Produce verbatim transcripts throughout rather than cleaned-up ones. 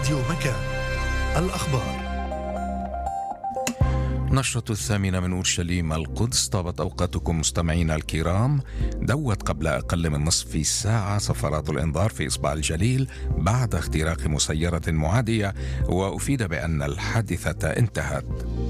راديو مكان الأخبار. نشرة الثامنة من أورشليم القدس. طابت أوقاتكم مستمعينا الكرام. دوت قبل أقل من نصف ساعة صفارات الإنذار في إصبع الجليل بعد اختراق مسيرة معادية، وأفيد بأن الحادثة انتهت.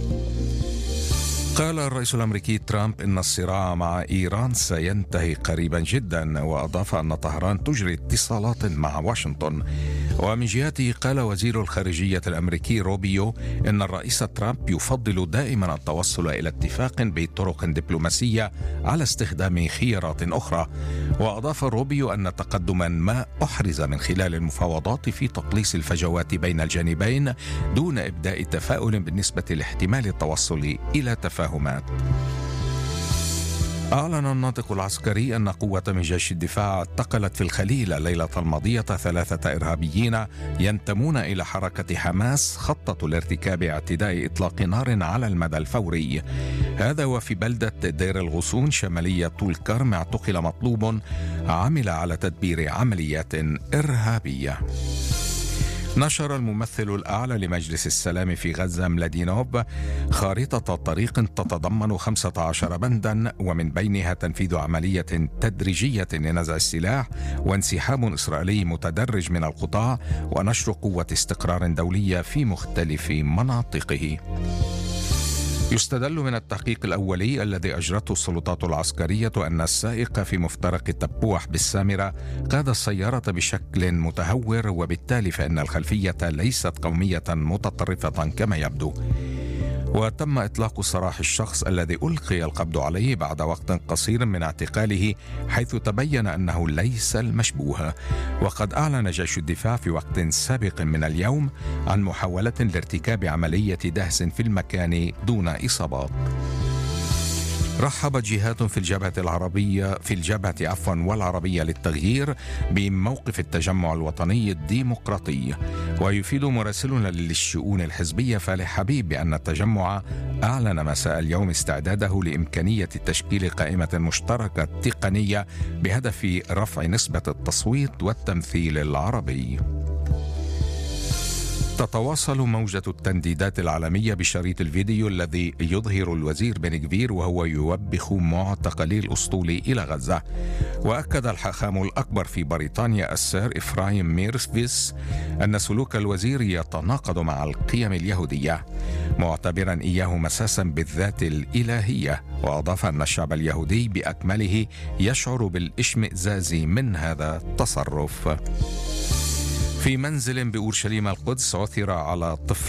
قال الرئيس الأمريكي ترامب إن الصراع مع إيران سينتهي قريبا جدا، وأضاف أن طهران تجري اتصالات مع واشنطن. ومن جهته قال وزير الخارجية الأمريكي روبيو إن الرئيس ترامب يفضل دائما التوصل إلى اتفاق بطرق دبلوماسية على استخدام خيارات أخرى. وأضاف روبيو أن تقدما ما أحرز من خلال المفاوضات في تقليص الفجوات بين الجانبين دون إبداء تفاؤل بالنسبة لاحتمال التوصل إلى تفاهمات. أعلن الناطق العسكري أن قوة من جيش الدفاع اعتقلت في الخليل الليلة الماضية ثلاثة إرهابيين ينتمون إلى حركة حماس خططوا لارتكاب اعتداء إطلاق نار على المدى الفوري. هذا وفي بلدة دير الغصون شمالية طول كرم اعتقل مطلوب عمل على تدبير عمليات إرهابية. نشر الممثل الأعلى لمجلس السلام في غزة ملادينوف خارطة طريق تتضمن خمسة عشر بندا، ومن بينها تنفيذ عملية تدريجية لنزع السلاح وانسحاب إسرائيلي متدرج من القطاع ونشر قوة استقرار دولية في مختلف مناطقه. يستدل من التحقيق الأولي الذي أجرته السلطات العسكرية أن السائق في مفترق التبوح بالسامرة قاد السيارة بشكل متهور، وبالتالي فإن الخلفية ليست قومية متطرفة كما يبدو. وتم إطلاق سراح الشخص الذي ألقي القبض عليه بعد وقت قصير من اعتقاله، حيث تبين أنه ليس المشبوه. وقد أعلن جيش الدفاع في وقت سابق من اليوم عن محاولة لارتكاب عملية دهس في المكان دون إصابات. رحبت جهات في الجبهة العربية في الجبهة عفوا والعربية للتغيير بموقف التجمع الوطني الديمقراطي. ويفيد مراسلنا للشؤون الحزبية فالح حبيب بأن التجمع أعلن مساء اليوم استعداده لإمكانية تشكيل قائمة مشتركة تقنية بهدف رفع نسبة التصويت والتمثيل العربي. تتواصل موجة التنديدات العالمية بشريط الفيديو الذي يظهر الوزير بن غفير وهو يوبخ معتقلي الأسطول إلى غزة. وأكد الحاخام الأكبر في بريطانيا السير إفرايم ميرفيس أن سلوك الوزير يتناقض مع القيم اليهودية، معتبرا إياه مساسا بالذات الإلهية. وأضاف أن الشعب اليهودي بأكمله يشعر بالاشمئزاز من هذا التصرف. في منزل بأورشليم القدس عثر على طفل